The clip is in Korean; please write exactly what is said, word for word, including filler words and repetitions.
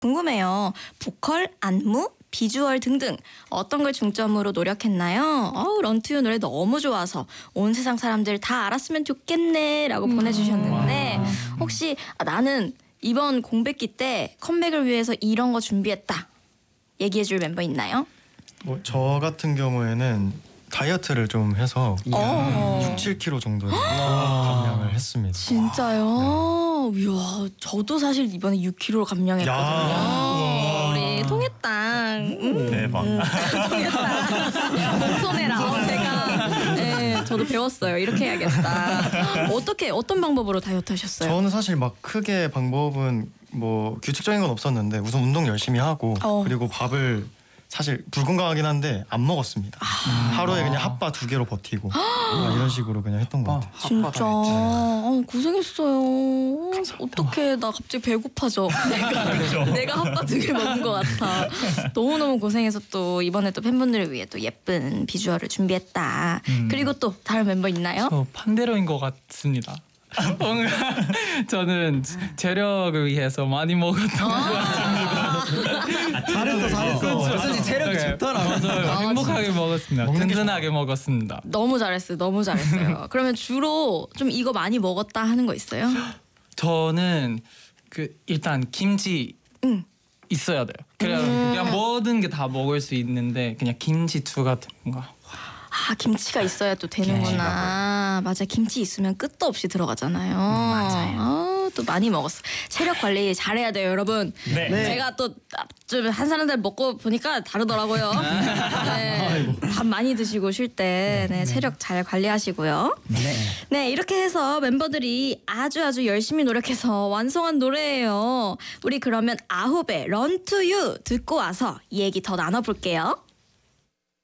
궁금해요. 보컬, 안무, 비주얼 등등 어떤 걸 중점으로 노력했나요? 어우, 런투유 노래 너무 좋아서 온 세상 사람들 다 알았으면 좋겠네 라고 음. 보내주셨는데 와. 혹시 아, 나는 이번 공백기 때 컴백을 위해서 이런 거 준비했다 얘기해줄 멤버 있나요? 뭐 저 같은 경우에는 다이어트를 좀 해서 어. 육, 칠 킬로그램 정도를 감량을 했습니다. 진짜요? 이야, 저도 사실 이번에 육 킬로그램 감량했거든요. 야. 우리 통했당. 음. 대박. 음. 통했당. 몸손해라. 어, 제가 네, 저도 배웠어요. 이렇게 해야겠다. 어떻게 어떤 방법으로 다이어트 하셨어요? 저는 사실 막 크게 방법은 뭐 규칙적인 건 없었는데 우선 운동 열심히 하고 어. 그리고 밥을 사실 불건강하긴 한데 안 먹었습니다. 하루에 그냥 핫바 두 개로 버티고 아, 이런 식으로 그냥 했던 것 같아요. 진짜 어, 고생했어요. 어떻게 나 갑자기 배고파져. 내가, 내가 핫바 두 개 먹은 것 같아. 너무너무 고생해서 또 이번에 또 팬분들을 위해 또 예쁜 비주얼을 준비했다. 음. 그리고 또 다른 멤버 있나요? 저 반대로인 것 같습니다. 뭔가 저는 체력을 위해서 많이 먹었던 것 같습니다. 잘했어 잘했어. 어쩐지 체력이 좋더라. 맞아요. 아, 행복하게 먹었습니다. 먹는 게 든든하게 먹었습니다. 너무 잘했어요. 너무 잘했어요. 그러면 주로 좀 이거 많이 먹었다 하는 거 있어요? 저는 그 일단 김치 응. 있어야 돼요. 그냥 음. 그냥 모든 게 다 먹을 수 있는데 그냥 김치투 같은 거. 아, 김치가 있어야 또 되는구나. 맞아, 김치 있으면 끝도 없이 들어가잖아요. 맞아요. 아, 또 많이 먹었어. 체력 관리 잘해야 돼요, 여러분. 네. 제가 또 좀 한 사람들 먹고 보니까 다르더라고요. 네, 밥 많이 드시고 쉴 때 네, 체력 잘 관리하시고요. 네. 네, 이렇게 해서 멤버들이 아주 아주 열심히 노력해서 완성한 노래예요. 우리 그러면 아홉의 Run to You 듣고 와서 얘기 더 나눠볼게요.